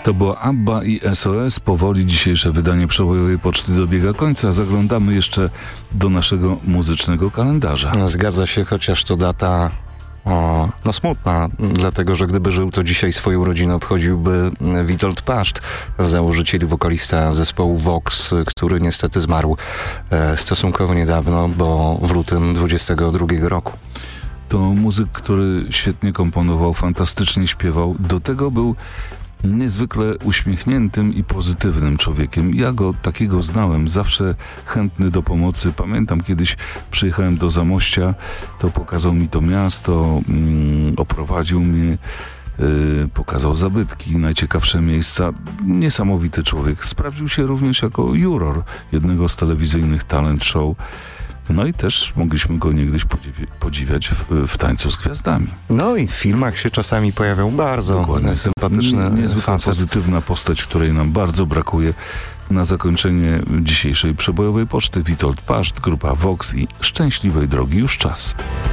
To było ABBA i SOS. Powoli dzisiejsze wydanie Przebojowej Poczty dobiega końca. Zaglądamy jeszcze do naszego muzycznego kalendarza. Zgadza się, chociaż to data smutna, dlatego że gdyby żył, to dzisiaj swoją urodzinę obchodziłby Witold Paszt, założyciel i wokalista zespołu Vox, który niestety zmarł stosunkowo niedawno, bo w lutym 22 roku. To muzyk, który świetnie komponował, fantastycznie śpiewał. Do tego był niezwykle uśmiechniętym i pozytywnym człowiekiem. Ja go takiego znałem, zawsze chętny do pomocy. Pamiętam, kiedyś przyjechałem do Zamościa, to pokazał mi to miasto, oprowadził mnie, pokazał zabytki, najciekawsze miejsca. Niesamowity człowiek. Sprawdził się również jako juror jednego z telewizyjnych talent show. No i też mogliśmy go niegdyś podziwiać w Tańcu z Gwiazdami. No i w filmach się czasami pojawiał bardzo dokładnie sympatyczny niezwykle pozytywna postać, której nam bardzo brakuje. Na zakończenie dzisiejszej Przebojowej Poczty Witold Paszt, grupa Vox i Szczęśliwej Drogi już czas.